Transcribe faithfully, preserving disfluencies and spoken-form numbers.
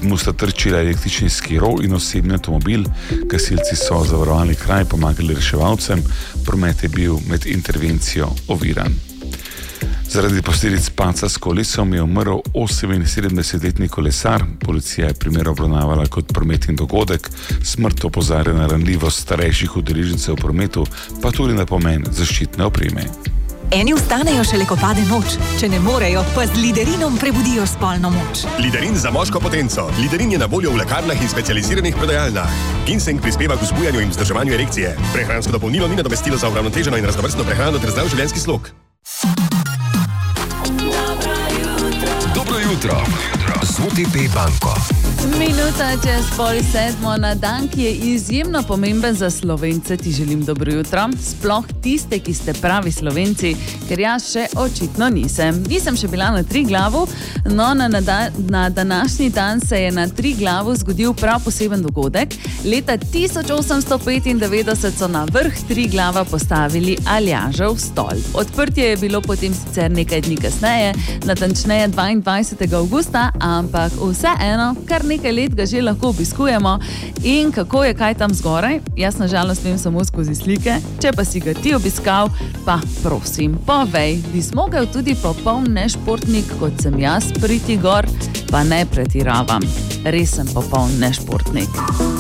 njemu sta trčila električni skiro in osebni avtomobil. Gasilci so zavarovali kraj, pomagali reševalcem, promet je bil med intervencijo oviran. Zaradi posledic padca s kolesom je umrl oseminsedemdesetletni kolesar. Policija je primer obravnavala kot prometni dogodek. Smrt opozarja na ranljivost starejših udeležencev v prometu, pa tudi na pomen zaščitne opreme. Eni vstanejo šele, ko pade noč. Če ne morejo, pa z Liderinom prebudijo spolno moč. Liderin za moško potenco. Liderin je na voljo v lekarnah in specializiranih prodajalnah. Ginseng prispeva k vzbujanju in vzdrževanju erekcije. Prehransko dopolnilo ni nadomestilo za uravnoteženo in raznovrstno prehrano ter zdrav življenjski slog. Dobro jutro z O T P banko. Minuta čez pol sedmo na dan, ki je izjemno pomemben za Slovence, ti želim dobro jutro. Sploh tiste, ki ste pravi Slovenci, ker jaz še očitno nisem. Nisem še bila na Triglavu, no na, na, na današnji dan se je na Triglavu zgodil prav poseben dogodek. Leta tisoč osemsto petindevetdeset so na vrh Triglava postavili Aljažev stolp. Odprtje je bilo potem sicer nekaj dni kasneje, natančneje dvaindvajsetega avgusta, ampak vseeno, kar nekaj let ga že lahko obiskujemo. In kako je kaj tam zgoraj? Jaz na žalost vem samo skozi slike. Če pa si ga ti obiskal, pa prosim, povej, bi smogel tudi popoln nešportnik, kot sem jaz, priti gor, pa ne pretiravam. Res sem popoln nešportnik.